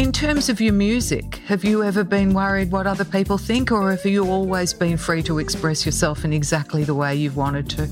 In terms of your music, have you ever been worried what other people think, or have you always been free to express yourself in exactly the way you've wanted to?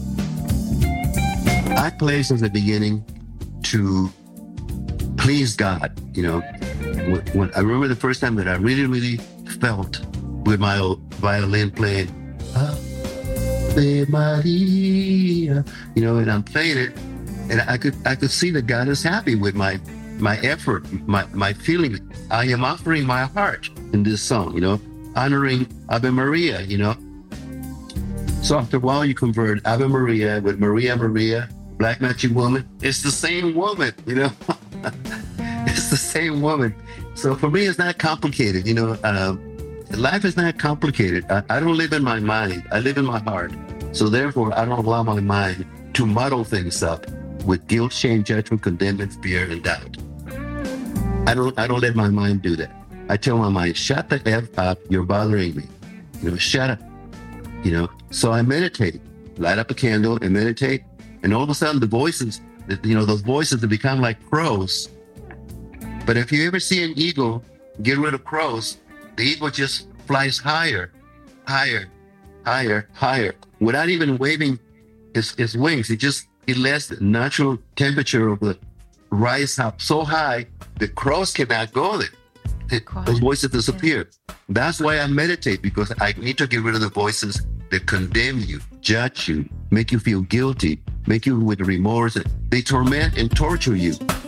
I played since the beginning to please God. You know, when I remember the first time that I really felt with my violin playing, Ave Maria, you know, and I'm playing it, and I could see that God is happy with my effort, my feeling. I am offering my heart in this song, you know, honoring Ave Maria, you know. So after a while, you convert Ave Maria with Maria Maria, Black Magic Woman. It's the same woman, you know. It's the same woman. So for me, it's not complicated, you know. Life is not complicated. I don't live in my mind. I live in my heart. So therefore, I don't allow my mind to muddle things up with guilt, shame, judgment, condemnation, fear, and doubt. I don't let my mind do that. I tell my mind, shut the F up, you're bothering me. You know, shut up. You know, so I meditate, light up a candle and meditate. And all of a sudden the voices, you know, those voices that become like crows. But if you ever see an eagle get rid of crows, the eagle just flies higher, higher, higher, higher, without even waving his wings. He lets the natural temperature of the rise up so high the crows cannot go there. Those voices disappear. That's why I meditate, because I need to get rid of the voices that condemn you, judge you, make you feel guilty, make you with remorse. They torment and torture you.